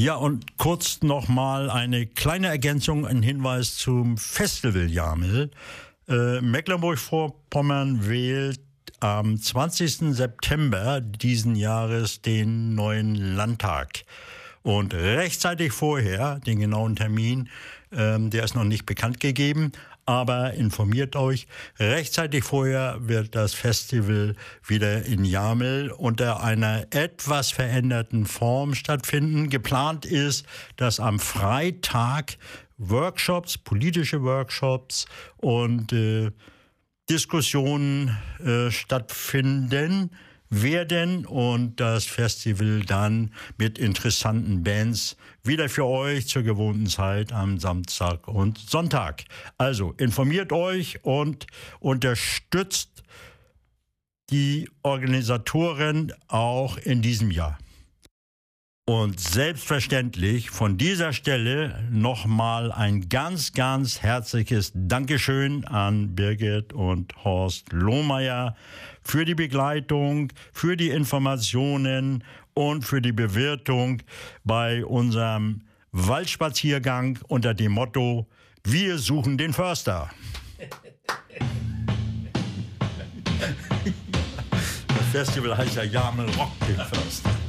Ja, und kurz nochmal eine kleine Ergänzung, ein Hinweis zum Festival Jamel. Mecklenburg-Vorpommern wählt am 20. September diesen Jahres den neuen Landtag. Und rechtzeitig vorher, den genauen Termin, der ist noch nicht bekannt gegeben, aber informiert euch, rechtzeitig vorher wird das Festival wieder in Jamel unter einer etwas veränderten Form stattfinden. Geplant ist, dass am Freitag Workshops, politische Workshops und Diskussionen stattfinden werden und das Festival dann mit interessanten Bands wieder für euch zur gewohnten Zeit am Samstag und Sonntag. Also informiert euch und unterstützt die Organisatoren auch in diesem Jahr. Und selbstverständlich von dieser Stelle nochmal ein ganz, ganz herzliches Dankeschön an Birgit und Horst Lohmeier für die Begleitung, für die Informationen und für die Bewirtung bei unserem Waldspaziergang unter dem Motto: Wir suchen den Förster. Das Festival heißt ja Jamel Rock den Förster.